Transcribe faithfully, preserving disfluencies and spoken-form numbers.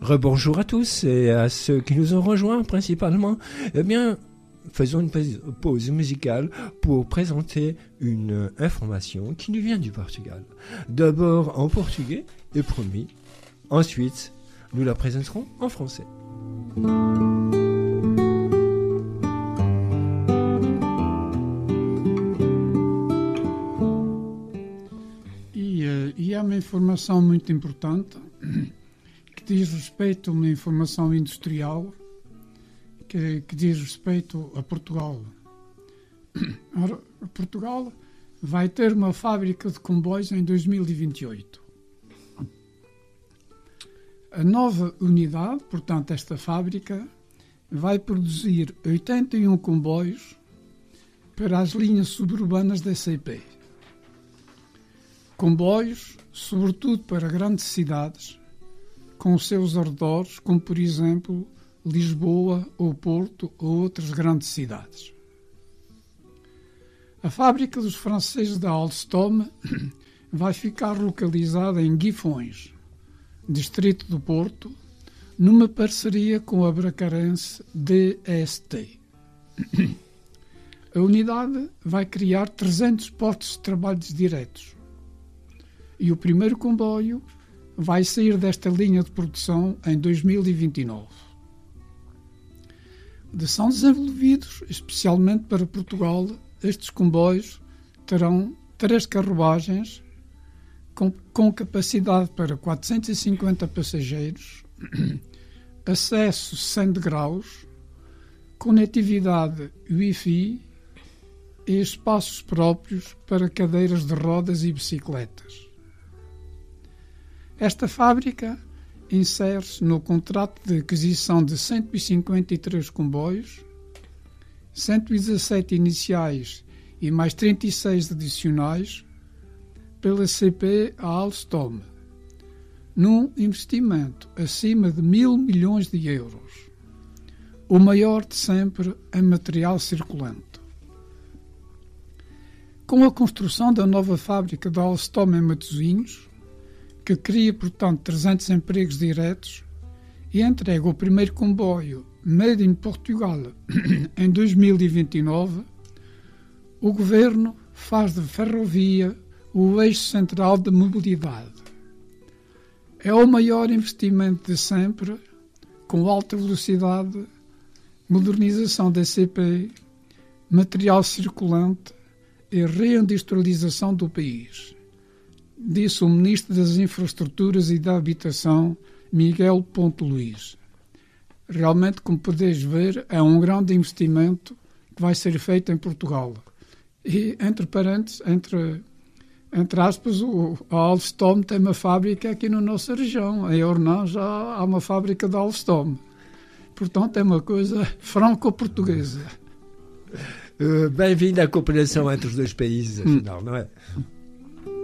Rebonjour à tous et à ceux qui nous ont rejoints principalement. Eh bien, faisons une pause musicale pour présenter une information qui nous vient du Portugal. D'abord en portugais, et promis. Ensuite, nous la présenterons en français. E, uh, e há uma informação muito importante que diz respeito a uma informação industrial que, que diz respeito a Portugal. Ora, Portugal vai ter uma fábrica de comboios em dois mil e vinte e oito. A nova unidade, portanto, esta fábrica, vai produzir oitenta e um comboios para as linhas suburbanas da C P. Comboios, sobretudo para grandes cidades, com os seus arredores, como, por exemplo, Lisboa ou Porto ou outras grandes cidades. A fábrica dos franceses da Alstom vai ficar localizada em Guifões, distrito do Porto, numa parceria com a bracarense D S T. A unidade vai criar trezentos postos de trabalho diretos e o primeiro comboio vai sair desta linha de produção em dois mil e vinte e nove. São desenvolvidos especialmente para Portugal. Estes comboios terão três carruagens com, com capacidade para quatrocentos e cinquenta passageiros, acesso cem degraus, conectividade Wi-Fi e espaços próprios para cadeiras de rodas e bicicletas. Esta fábrica insere-se no contrato de aquisição de cento e cinquenta e três comboios, cento e dezassete iniciais e mais trinta e seis adicionais pela C P a Alstom, num investimento acima de mil milhões de euros, o maior de sempre em material circulante. Com a construção da nova fábrica da Alstom em Matosinhos, que cria, portanto, trezentos empregos diretos e entrega o primeiro comboio Made in Portugal em dois mil e vinte e nove, o Governo faz de ferrovia o eixo central de mobilidade. É o maior investimento de sempre, com alta velocidade, modernização da C P, material circulante e reindustrialização do país, disse o Ministro das Infraestruturas e da Habitação, Miguel Ponte Luís. Realmente, como podeis ver, é um grande investimento que vai ser feito em Portugal. E, entre parênteses, entre, entre aspas, o, a Alstom tem uma fábrica aqui na nossa região. Em Ornã já há uma fábrica da Alstom. Portanto, é uma coisa franco-portuguesa. Uh, Bem-vindo à cooperação entre os dois países, afinal, hum. não é?